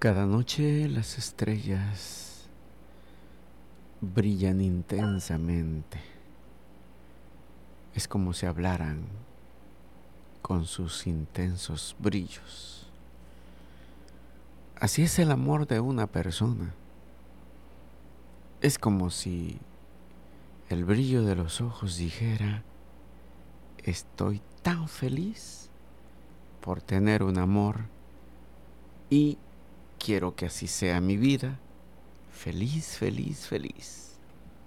Cada noche las estrellas brillan intensamente. Es como si hablaran con sus intensos brillos. Así es el amor de una persona. Es como si el brillo de los ojos dijera: estoy tan feliz por tener un amor y quiero que así sea mi vida. Feliz, feliz, feliz.